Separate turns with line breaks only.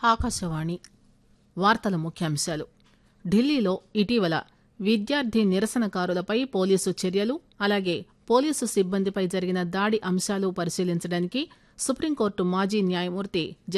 ఆకాశవాణి వార్తల ముఖ్యాంశాలు. ఢిల్లీలో ఇటీవల విద్యార్థి నిరసనకారులపై పోలీసు చర్యలు, అలాగే పోలీసు సిబ్బందిపై జరిగిన దాడి అంశాలు పరిశీలించడానికి సుప్రీంకోర్టు మాజీ న్యాయమూర్తి